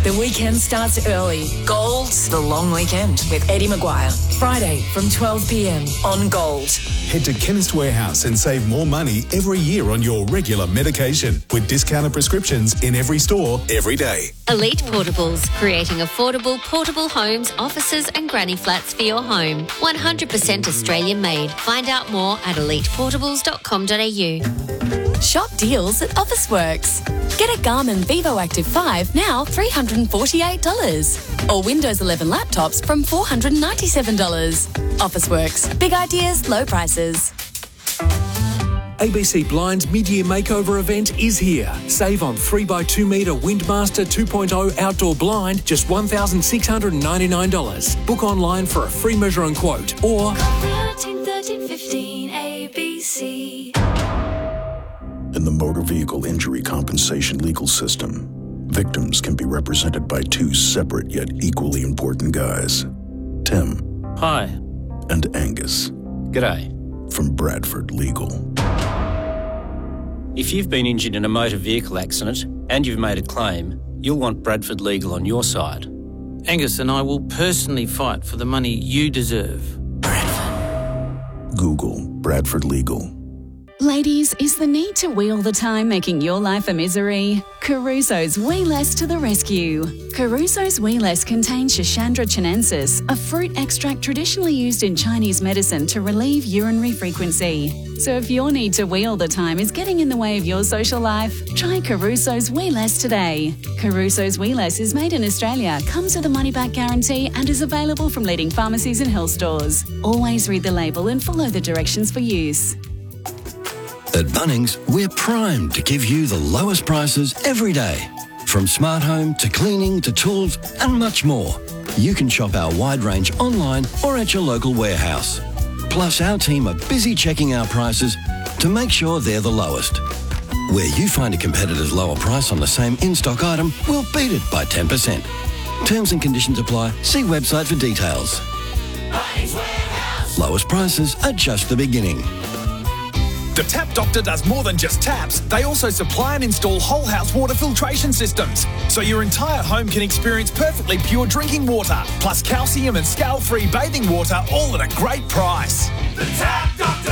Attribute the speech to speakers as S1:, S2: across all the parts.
S1: The weekend starts early. Gold's The Long Weekend with Eddie Maguire. Friday from 12 p.m. on Gold.
S2: Head to Chemist Warehouse and save more money every year on your regular medication with discounted prescriptions in every store, every day.
S3: Elite Portables, creating affordable portable homes, offices and granny flats for your home. 100% Australian made. Find out more at eliteportables.com.au.
S4: Shop deals at Officeworks. Get a Garmin Vivo Active 5 now $348. Or Windows 11 laptops from $497. Officeworks. Big ideas, low prices.
S5: ABC Blind's mid-year makeover event is here. Save on 3x2 metre Windmaster 2.0 outdoor blind, just $1,699. Book online for a free measure and quote, or
S6: 1315 ABC.
S7: In the motor vehicle injury compensation legal system, victims can be represented by two separate yet equally important guys. Tim.
S8: Hi.
S7: And Angus.
S8: G'day.
S7: From Bradford Legal.
S8: If you've been injured in a motor vehicle accident and you've made a claim, you'll want Bradford Legal on your side.
S9: Angus and I will personally fight for the money you deserve.
S7: Bradford. Google Bradford Legal.
S4: Ladies, is the need to wheel the time making your life a misery? Caruso's Wee Less to the rescue. Caruso's Wee Less contains Schisandra chinensis, a fruit extract traditionally used in Chinese medicine to relieve urinary frequency. So if your need to wheel the time is getting in the way of your social life, try Caruso's Wee Less today. Caruso's Wee Less is made in Australia, comes with a money-back guarantee and is available from leading pharmacies and health stores. Always read the label and follow the directions for use.
S10: At Bunnings, we're primed to give you the lowest prices every day. From smart home to cleaning to tools and much more. You can shop our wide range online or at your local warehouse. Plus, our team are busy checking our prices to make sure they're the lowest. Where you find a competitor's lower price on the same in-stock item, we'll beat it by 10%. Terms and conditions apply. See website for details.
S6: Bunnings Warehouse.
S10: Lowest prices are just the beginning.
S11: The Tap Doctor does more than just taps. They also supply and install whole house water filtration systems, so your entire home can experience perfectly pure drinking water, plus calcium and scale-free bathing water, all at a great price.
S6: The Tap Doctor!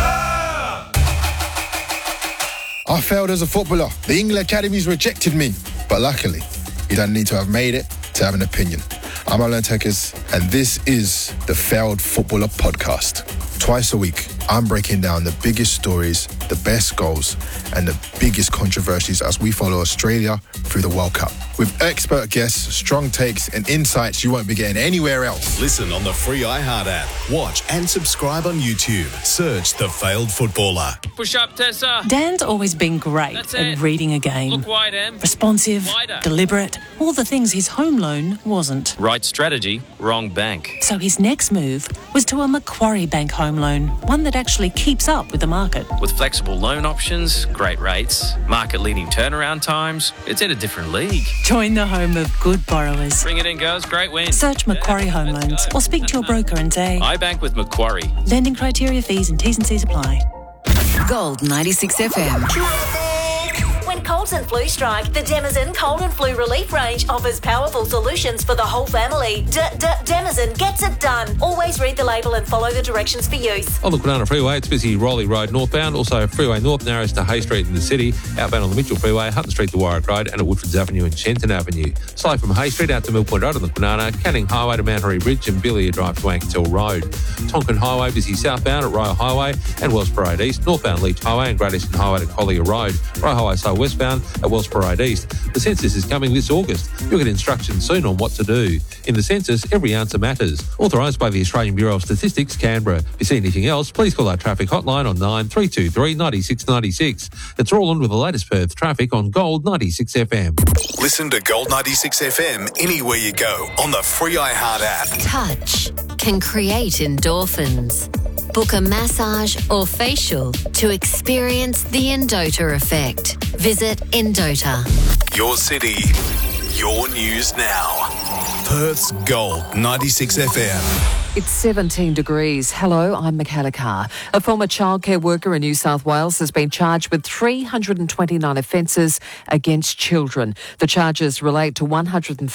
S12: I failed as a footballer. The England Academies rejected me. But luckily, you don't need to have made it to have an opinion. I'm Alan Tekers, and this is the Failed Footballer Podcast. Twice a week, I'm breaking down the biggest stories, the best goals, and the biggest controversies as we follow Australia through the World Cup. With expert guests, strong takes, and insights you won't be getting anywhere else.
S2: Listen on the free iHeart app. Watch and subscribe on YouTube. Search The Failed Footballer.
S13: Push up, Tessa.
S14: Dan's always been great at reading a game.
S13: Look wide, Em.
S14: Responsive,
S13: Wider.
S14: deliberate, all the things his home loan wasn't.
S13: Right strategy, wrong bank.
S14: So his next move was to a Macquarie Bank home loan, one that actually keeps up with the market.
S13: With flexible loan options, great rates, market-leading turnaround times, it's in a different league.
S14: Join the home of good borrowers.
S13: Bring it in, girls. Great win.
S14: Search Macquarie Home Loans or speak to your broker and say,
S13: I bank with Macquarie.
S14: Lending criteria, fees and T's and C's apply.
S1: Gold 96 FM.
S15: When colds and flu strike, the Demazin Cold and Flu Relief Range offers powerful solutions for the whole family. Demazin gets it done. Always read the label and follow the directions for use.
S16: On the Kwinana Freeway, it's busy Rowley Road northbound. Also, Freeway North narrows to Hay Street in the city. Outbound on the Mitchell Freeway, Hutton Street to Warwick Road, and at Woodfords Avenue and Shenton Avenue. Slow from Hay Street out to Mill Point Road on the Kwinana, Canning Highway to Mount Harry Bridge, and Billia Drive to Ankersell Road. Tonkin Highway busy southbound at Royal Highway and Wellsborough Road East, northbound Leach Highway and Great Eastern Highway to Collier Road. Royal Highway slow westbound at Wellsborough Road East. The census is coming this August. You'll get instructions soon on what to do. In the census, every answer matters. Authorised by the Australian Bureau of Statistics, Canberra. If you see anything else, please call our traffic hotline on 9323 96 96. It's Roland with the latest Perth traffic on Gold 96 FM.
S2: Listen to Gold 96 FM anywhere you go on the free iHeart app.
S3: Touch can create endorphins. Book a massage or facial to experience the Endota effect. Visit Endota.
S2: Your city, your news now. Perth's Gold 96 FM.
S17: It's 17 degrees. Hello, I'm Michaela Carr. A former childcare worker in New South Wales has been charged with 329 offences against children. The charges relate to 130